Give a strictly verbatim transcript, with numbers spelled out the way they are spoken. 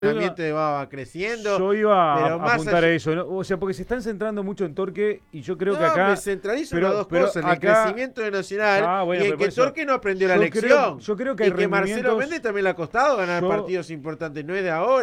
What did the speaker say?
el ambiente va creciendo. Yo iba pero a, más a apuntar allá... a eso, ¿no? O sea, porque se están centrando mucho en Torque y yo creo no, que acá... me centralizo pero, en las dos pero cosas, en acá, el crecimiento de Nacional ah, bueno, y en pero que eso, Torque no aprendió la yo lección. Creo, yo creo que hay y que Marcelo rendimientos... Méndez también le ha costado ganar yo, partidos importantes, no es de ahora.